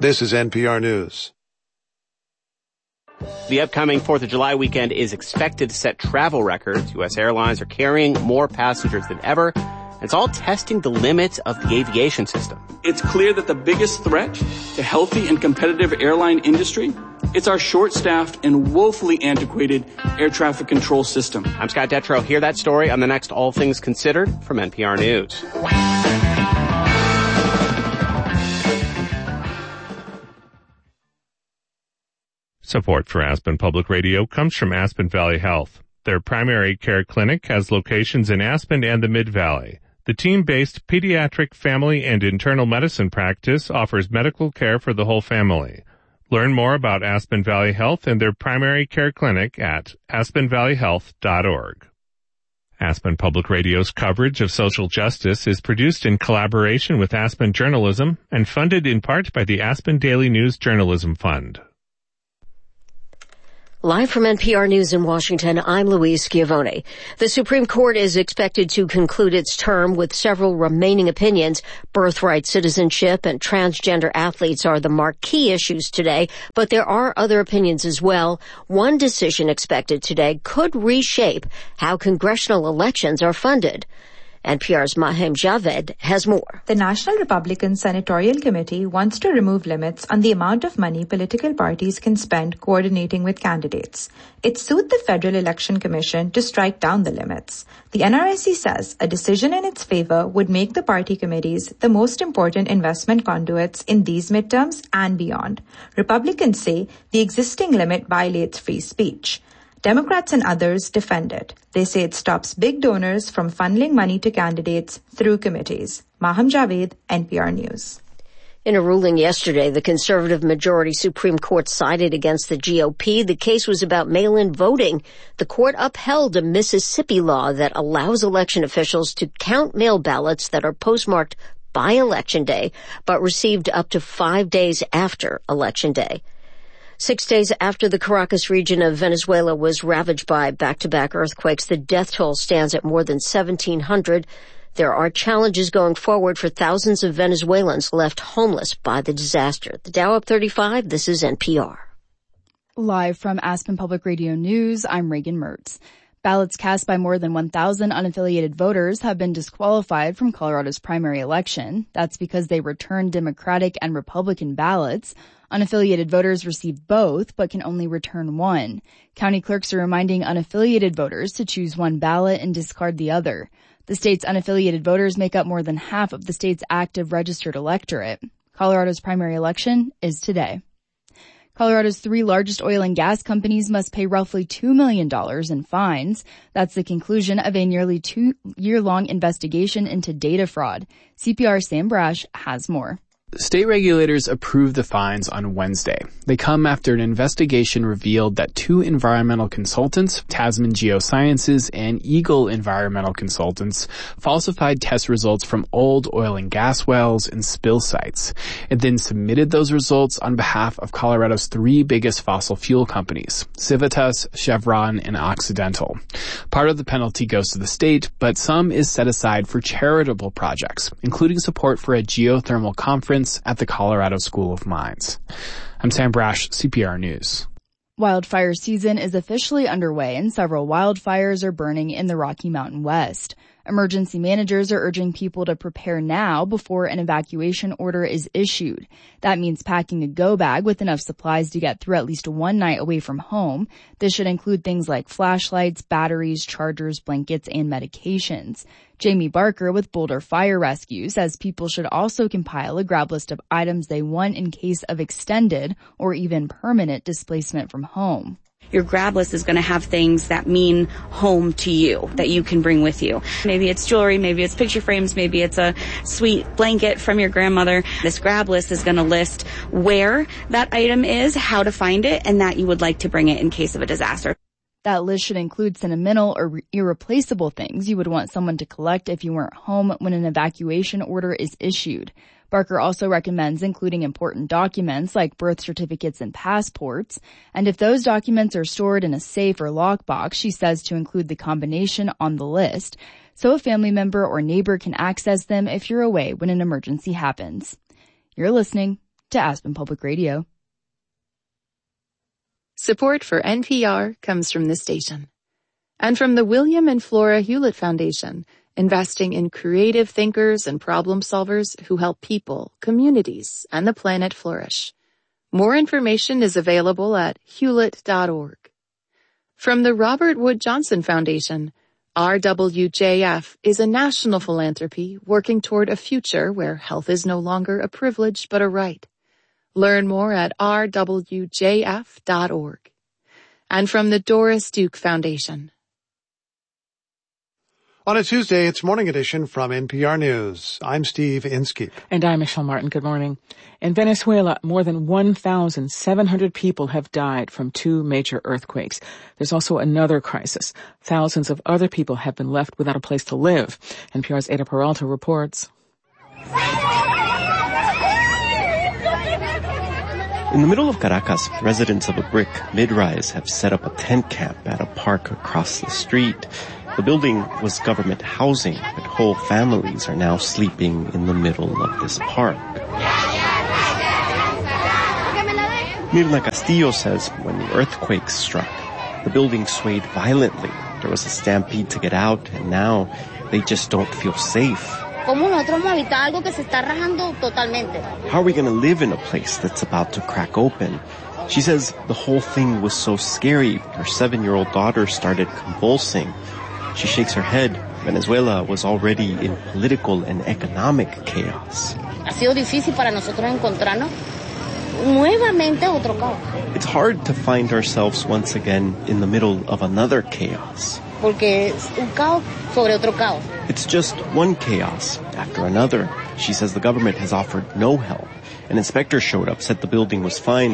This is NPR News. The upcoming 4th of July weekend is expected to set travel records. U.S. airlines are carrying more passengers than ever. It's all testing the limits of the aviation system. It's clear that the biggest threat to healthy and competitive airline industry, it's our short-staffed and woefully antiquated air traffic control system. I'm Scott Detrow. Hear that story on the next All Things Considered from NPR News. Support for Aspen Public Radio comes from Aspen Valley Health. Their primary care clinic has locations in Aspen and the Mid-Valley. The team-based pediatric, family, and internal medicine practice offers medical care for the whole family. Learn more about Aspen Valley Health and their primary care clinic at aspenvalleyhealth.org. Aspen Public Radio's coverage of social justice is produced in collaboration with Aspen Journalism and funded in part by the Aspen Daily News Journalism Fund. Live from NPR News in Washington, I'm Louise Schiavone. The Supreme Court is expected to conclude its term with several remaining opinions. Birthright citizenship and transgender athletes are the marquee issues today, but there are other opinions as well. One decision expected today could reshape how congressional elections are funded. NPR's Mahim Javed has more. The National Republican Senatorial Committee wants to remove limits on the amount of money political parties can spend coordinating with candidates. It sued the Federal Election Commission to strike down the limits. The NRSC says a decision in its favor would make the party committees the most important investment conduits in these midterms and beyond. Republicans say the existing limit violates free speech. Democrats and others defend it. They say it stops big donors from funneling money to candidates through committees. Maham Javed, NPR News. In a ruling yesterday, the conservative majority Supreme Court sided against the GOP. The case was about mail-in voting. The court upheld a Mississippi law that allows election officials to count mail ballots that are postmarked by Election Day, but received up to 5 days after Election Day. 6 days after the Caracas region of Venezuela was ravaged by back-to-back earthquakes, the death toll stands at more than 1,700. There are challenges going forward for thousands of Venezuelans left homeless by the disaster. The Dow up 35. This is NPR. Live from Aspen Public Radio News, I'm Reagan Mertz. Ballots cast by more than 1,000 unaffiliated voters have been disqualified from Colorado's primary election. That's because they returned Democratic and Republican ballots. Unaffiliated voters receive both, but can only return one. County clerks are reminding unaffiliated voters to choose one ballot and discard the other. The state's unaffiliated voters make up more than half of the state's active registered electorate. Colorado's primary election is today. Colorado's 3 largest oil and gas companies must pay roughly $2 million in fines. That's the conclusion of a nearly 2-year-long investigation into data fraud. CPR's Sam Brash has more. State regulators approved the fines on Wednesday. They come after an investigation revealed that 2 environmental consultants, Tasman Geosciences and Eagle Environmental Consultants, falsified test results from old oil and gas wells and spill sites. It then submitted those results on behalf of Colorado's 3 biggest fossil fuel companies, Civitas, Chevron, and Occidental. Part of the penalty goes to the state, but some is set aside for charitable projects, including support for a geothermal conference at the Colorado School of Mines. I'm Sam Brash, CPR News. Wildfire season is officially underway and several wildfires are burning in the Rocky Mountain West. Emergency managers are urging people to prepare now before an evacuation order is issued. That means packing a go bag with enough supplies to get through at least one night away from home. This should include things like flashlights, batteries, chargers, blankets, and medications. Jamie Barker with Boulder Fire Rescue says people should also compile a grab list of items they want in case of extended or even permanent displacement from home. Your grab list is going to have things that mean home to you, that you can bring with you. Maybe it's jewelry, maybe it's picture frames, maybe it's a sweet blanket from your grandmother. This grab list is going to list where that item is, how to find it, and that you would like to bring it in case of a disaster. That list should include sentimental or irreplaceable things you would want someone to collect if you weren't home when an evacuation order is issued. Barker also recommends including important documents like birth certificates and passports. And if those documents are stored in a safe or lockbox, she says to include the combination on the list so a family member or neighbor can access them if you're away when an emergency happens. You're listening to to Aspen Public Radio. Support for NPR comes from this station. And from the William and Flora Hewlett Foundation, investing in creative thinkers and problem solvers who help people, communities, and the planet flourish. More information is available at hewlett.org. From the Robert Wood Johnson Foundation, RWJF is a national philanthropy working toward a future where health is no longer a privilege but a right. Learn more at rwjf.org. And from the Doris Duke Foundation. On a Tuesday, it's Morning Edition from NPR News. I'm Steve Inskeep. And I'm Michelle Martin. Good morning. In Venezuela, more than 1,700 people have died from 2 major earthquakes. There's also another crisis. Thousands of other people have been left without a place to live. NPR's Ada Peralta reports. In the middle of Caracas, residents of a brick mid-rise have set up a tent camp at a park across the street. The building was government housing, but whole families are now sleeping in the middle of this park. Mirna Castillo says when the earthquake struck, the building swayed violently. There was a stampede to get out, and now they just don't feel safe. How are we going to live in a place that's about to crack open? She says the whole thing was so scary, her 7-year-old daughter started convulsing. She shakes her head. Venezuela was already in political and economic chaos. It's hard to find ourselves once again in the middle of another chaos. It's just one chaos after another. She says the government has offered no help. An inspector showed up, said the building was fine,